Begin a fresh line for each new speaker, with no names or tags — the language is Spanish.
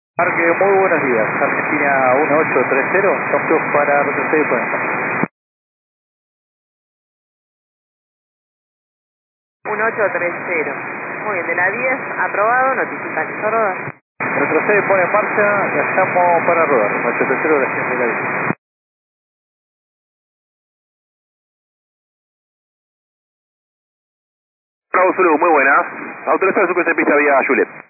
Parque, muy buenos días. Argentina 1830, Tom Cruise para retroceder y puente.
1830. Muy bien, de la 10, aprobado, notifica que sorda.
Retrocede y pone en marcha, ya estamos para rodar. 1830 de la gente de la vida.
Bravo Zulu, muy buenas. Autorizado su que se pista vía Juliet.